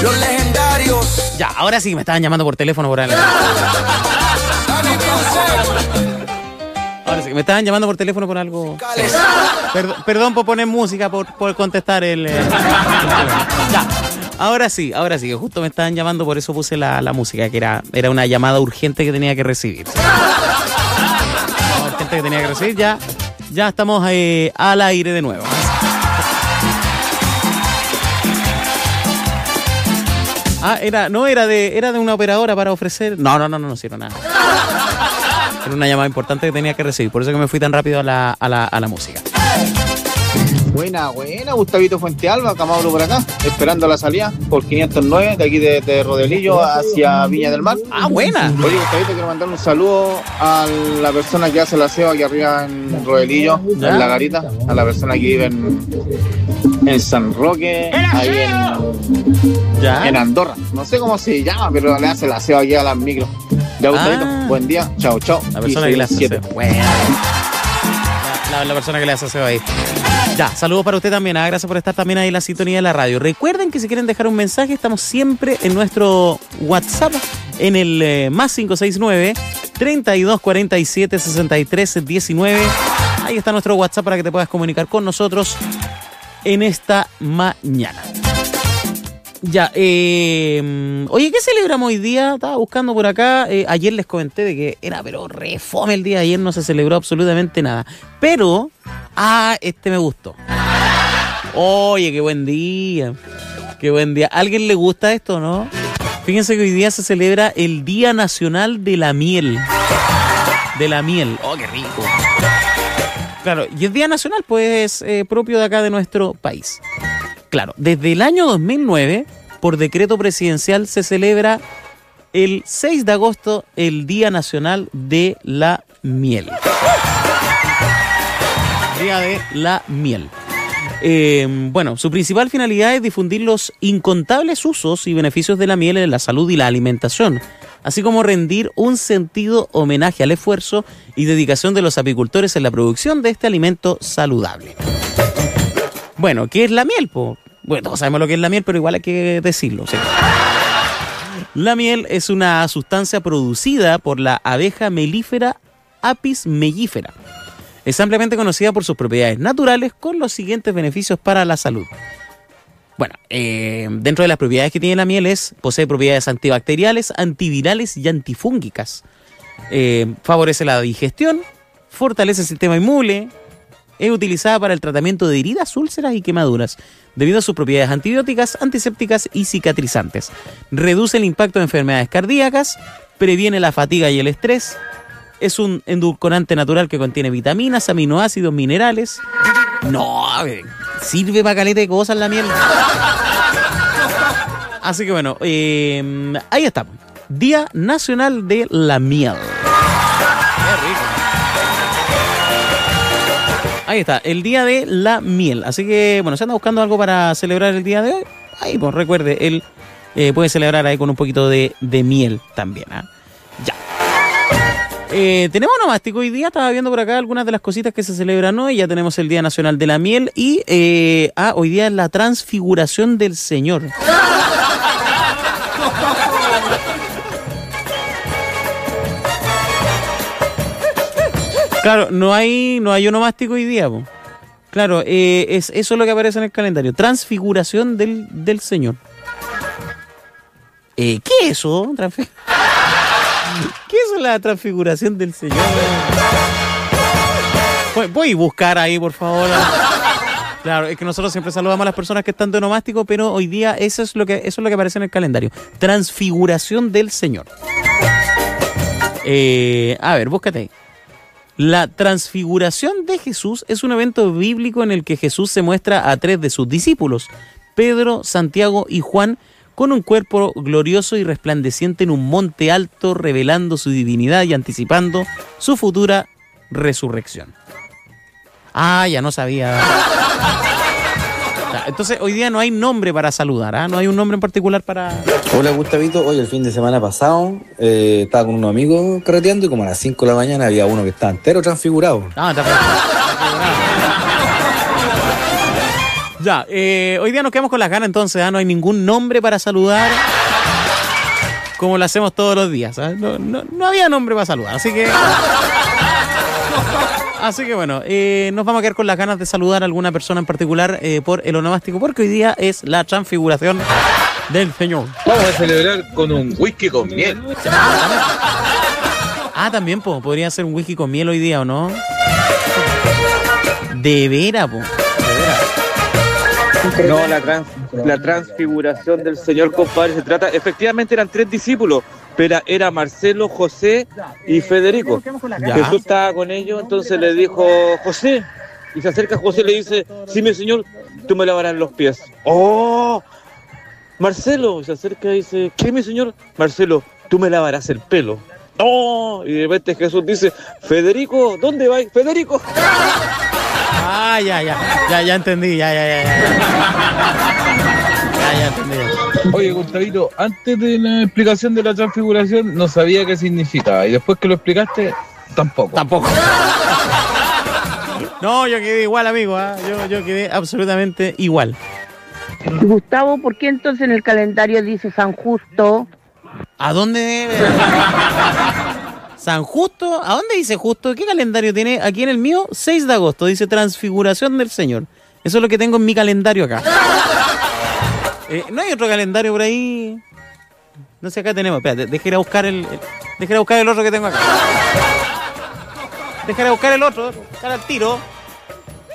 Los legendarios. Ya, ahora sí me estaban llamando por teléfono por algo. Ahora sí, me estaban llamando por teléfono por algo. Perdón por poner música, por contestar el... Ya, ahora sí, que justo me estaban llamando, por eso puse la música, que era una llamada urgente que tenía que recibir. Urgente que tenía que recibir, ya estamos al aire de nuevo. Era de una operadora para ofrecer... No hicieron nada. Era una llamada importante que tenía que recibir, por eso que me fui tan rápido a la música. Buena, Gustavito Fuentealba, Camauro por acá, esperando la salida por 509 de aquí de Rodelillo hacia Viña del Mar. Buena. Oye, Gustavito, quiero mandar un saludo a la persona que hace el aseo aquí arriba en Rodelillo, en La Garita, a la persona que vive en San Roque, ahí en Andorra. No sé cómo se llama, pero le hace el aseo aquí a las micros. Ya, Gustavito, buen día, chao. La persona que le hace aseo. Buena. La persona que le hace aseo ahí. Ya, saludos para usted también. Gracias por estar también ahí en la sintonía de la radio. Recuerden que si quieren dejar un mensaje, estamos siempre en nuestro WhatsApp, en el más 569-3247-6319. Ahí está nuestro WhatsApp para que te puedas comunicar con nosotros en esta mañana. Ya, oye, ¿qué celebramos hoy día? Estaba buscando por acá. Ayer les comenté de que era pero re fome el día de ayer, no se celebró absolutamente nada. Pero, me gustó. Oye, qué buen día. Qué buen día. ¿A alguien le gusta esto, no? Fíjense que hoy día se celebra el Día Nacional de la Miel. De la miel. Oh, qué rico. Claro, y el Día Nacional, pues, propio de acá de nuestro país. Claro, desde el año 2009, por decreto presidencial, se celebra el 6 de agosto el Día Nacional de la Miel. Día de la Miel. Bueno, su principal finalidad es difundir los incontables usos y beneficios de la miel en la salud y la alimentación, así como rendir un sentido homenaje al esfuerzo y dedicación de los apicultores en la producción de este alimento saludable. Bueno, ¿qué es la miel, po? Bueno, todos sabemos lo que es la miel, pero igual hay que decirlo, ¿sí? La miel es una sustancia producida por la abeja melífera Apis mellifera. Es ampliamente conocida por sus propiedades naturales con los siguientes beneficios para la salud. Bueno, dentro de las propiedades que tiene la miel posee propiedades antibacteriales, antivirales y antifúngicas. Favorece la digestión, fortalece el sistema inmune. Es utilizada para el tratamiento de heridas, úlceras y quemaduras, debido a sus propiedades antibióticas, antisépticas y cicatrizantes. Reduce el impacto de enfermedades cardíacas, previene la fatiga y el estrés. Es un endulcorante natural que contiene vitaminas, aminoácidos, minerales. No, sirve para caleta de cosas la miel. Así que bueno, ahí estamos. Día Nacional de la Miel. Qué rico. Ahí está, el Día de la Miel. Así que, bueno, si anda buscando algo para celebrar el día de hoy, ahí pues recuerde, él puede celebrar ahí con un poquito de miel también. Ya. Tenemos nomástico hoy día, estaba viendo por acá algunas de las cositas que se celebran hoy. Ya tenemos el Día Nacional de la Miel y hoy día es la Transfiguración del Señor. Claro, no hay onomástico hoy día, po. Claro, eso es lo que aparece en el calendario. Transfiguración del Señor. ¿Qué es eso? ¿Qué es la transfiguración del Señor? Voy a buscar ahí, por favor. Claro, es que nosotros siempre saludamos a las personas que están de onomástico, pero hoy día eso es lo que aparece en el calendario. Transfiguración del Señor. A ver, búscate ahí. La transfiguración de Jesús es un evento bíblico en el que Jesús se muestra a tres de sus discípulos, Pedro, Santiago y Juan, con un cuerpo glorioso y resplandeciente en un monte alto, revelando su divinidad y anticipando su futura resurrección. Ya no sabía. Entonces hoy día no hay nombre para saludar, no hay un nombre en particular para... Hola Gustavito, hoy el fin de semana pasado estaba con unos amigos carreteando y como a las 5 de la mañana había uno que estaba entero transfigurado. Está transfigurado. Ya, hoy día nos quedamos con las ganas entonces, no hay ningún nombre para saludar como lo hacemos todos los días, ¿sabes? No había nombre para saludar, así que bueno, nos vamos a quedar con las ganas de saludar a alguna persona en particular por el onomástico, porque hoy día es la transfiguración del Señor. Vamos a celebrar con un whisky con miel. También, podría ser un whisky con miel hoy día, ¿o no? De veras, po. No, la transfiguración del Señor, compadre, se trata, efectivamente eran 3 discípulos, pero era Marcelo, José y Federico. Ya. Jesús estaba con ellos, entonces le dijo, José, y se acerca a José y le dice, sí, mi Señor, tú me lavarás los pies. ¡Oh! Marcelo, se acerca y dice, ¿qué, mi Señor? Marcelo, tú me lavarás el pelo. ¡Oh! Y de repente Jesús dice, Federico, ¿dónde vais? Federico. Ya entendí, ya entendí. Oye, Gustavito, antes de la explicación de la transfiguración no sabía qué significaba y después que lo explicaste, tampoco. No, yo quedé igual, amigo, yo quedé absolutamente igual. Gustavo, ¿por qué entonces en el calendario dice San Justo? ¿A dónde? ¿San Justo? ¿A dónde dice Justo? ¿Qué calendario tiene? Aquí en el mío, 6 de agosto, dice Transfiguración del Señor. Eso es lo que tengo en mi calendario acá. ¿No hay otro calendario por ahí? No sé, acá tenemos. Espérate, deja ir a buscar el otro que tengo acá. Deja ir a buscar el otro, buscar al tiro.